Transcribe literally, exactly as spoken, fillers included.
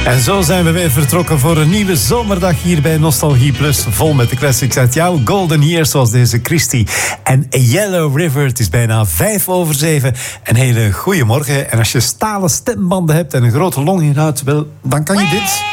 En zo zijn we weer vertrokken voor een nieuwe zomerdag hier bij Nostalgie Plus. Vol met de classics uit jouw golden years, zoals deze Christie en Yellow River. Het is bijna vijf over zeven. Een hele goede morgen. En als je stalen stembanden hebt en een grote longinhoud, wel, dan kan je dit.